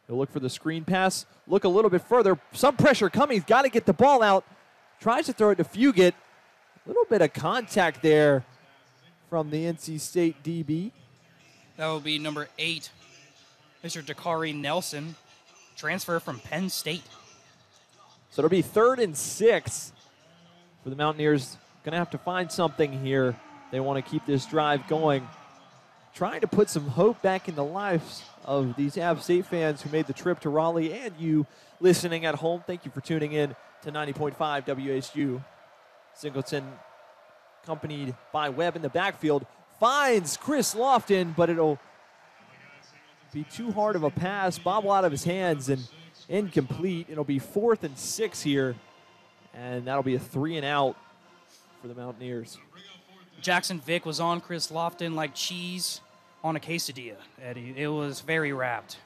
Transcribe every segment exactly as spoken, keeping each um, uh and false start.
He'll look for the screen pass, look a little bit further. Some pressure coming. He's got to get the ball out. Tries to throw it to Fugit. A little bit of contact there from the N C State D B. That will be number eight, Mister Dakari Nelson, transfer from Penn State. So it'll be third and six for the Mountaineers. Going to have to find something here. They want to keep this drive going. Trying to put some hope back in the lives of these App State fans who made the trip to Raleigh, and you listening at home. Thank you for tuning in to ninety point five W A S U. Singleton, accompanied by Webb in the backfield, finds Chris Lofton, but it'll be too hard of a pass, bobble out of his hands, and incomplete. It'll be fourth and six here, and that'll be a three and out for the Mountaineers. Jackson Vick was on Chris Lofton like cheese on a quesadilla, Eddie. It was very wrapped.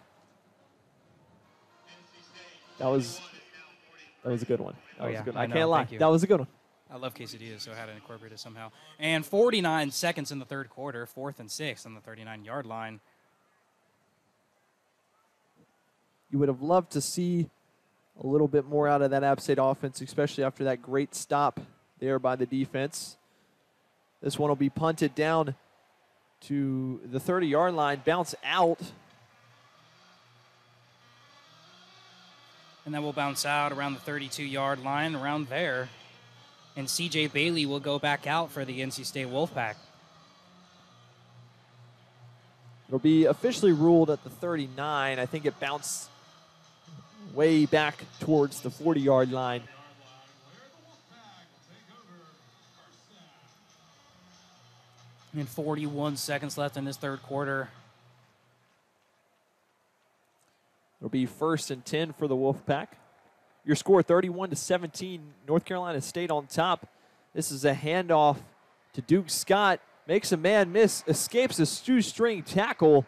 That was that was a good one. That Oh, was yeah, a good I I, know. can't lie. Thank you. That was a good one. I love quesadillas, so I had to incorporate it somehow. And forty-nine seconds in the third quarter, fourth and six on the thirty-nine-yard line. You would have loved to see a little bit more out of that App State offense, especially after that great stop there by the defense. This one will be punted down to the thirty-yard line, bounce out. And then we'll bounce out around the thirty-two-yard line, around there. And C J Bailey will go back out for the N C State Wolfpack. It'll be officially ruled at the thirty-nine. I think it bounced way back towards the forty-yard line. And forty-one seconds left in this third quarter. It'll be first and ten for the Wolfpack. Your score thirty-one to seventeen. North Carolina State on top. This is a handoff to Duke Scott. Makes a man miss. Escapes a shoestring tackle.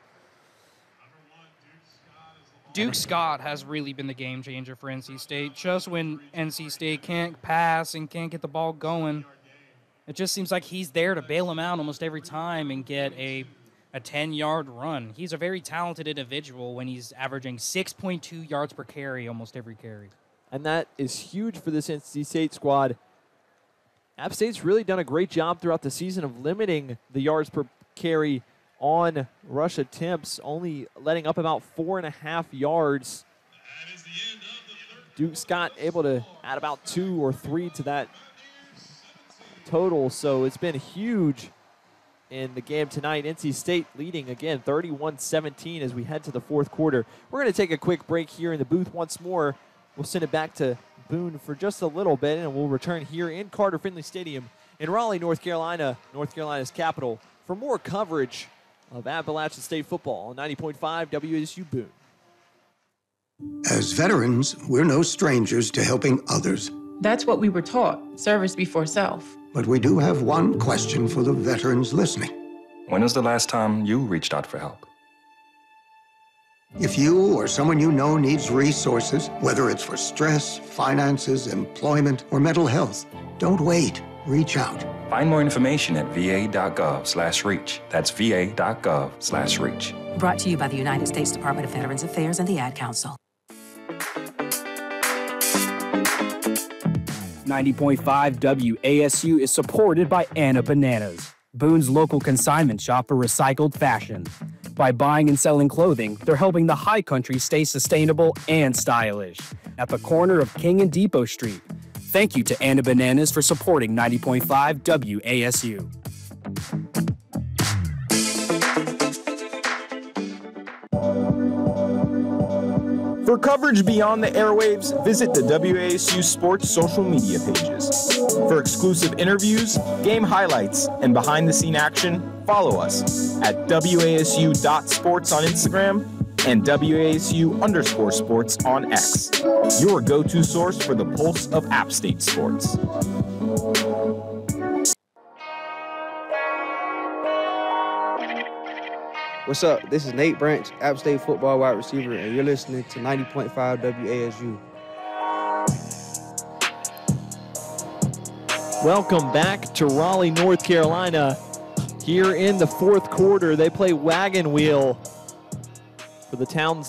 Duke Scott has really been the game changer for N C State. Just when N C State can't pass and can't get the ball going, it just seems like he's there to bail him out almost every time and get a a ten-yard run. He's a very talented individual when he's averaging six point two yards per carry almost every carry. And that is huge for this N C State squad. App State's really done a great job throughout the season of limiting the yards per carry on rush attempts, only letting up about four and a half yards. Duke Scott able to add about two or three to that total, so it's been huge in the game tonight. N C State leading again thirty-one seventeen as we head to the fourth quarter. We're going to take a quick break here in the booth once more. We'll send it back to Boone for just a little bit, and we'll return here in Carter Finley Stadium in Raleigh, North Carolina, North Carolina's capital, for more coverage of Appalachian State football on ninety point five W A S U Boone. As veterans, we're no strangers to helping others. That's what we were taught, service before self. But we do have one question for the veterans listening. When was the last time you reached out for help? If you or someone you know needs resources, whether it's for stress, finances, employment, or mental health, don't wait. Reach out. Find more information at va.gov slash reach. That's va.gov slash reach. Brought to you by the United States Department of Veterans Affairs and the Ad Council. ninety point five W A S U is supported by Anna Bananas, Boone's local consignment shop for recycled fashion. By buying and selling clothing, they're helping the high country stay sustainable and stylish. At the corner of King and Depot Street. Thank you to Anna Bananas for supporting ninety point five W A S U. For coverage beyond the airwaves, visit the W A S U Sports social media pages. For exclusive interviews, game highlights, and behind-the-scene action, follow us at W A S U dot sports on Instagram and W A S U underscore sports on X, your go-to source for the pulse of App State sports. What's up? This is Nate Branch, App State football wide receiver, and you're listening to ninety point five W A S U. Welcome back to Raleigh, North Carolina. Here in the fourth quarter, they play wagon wheel for the town's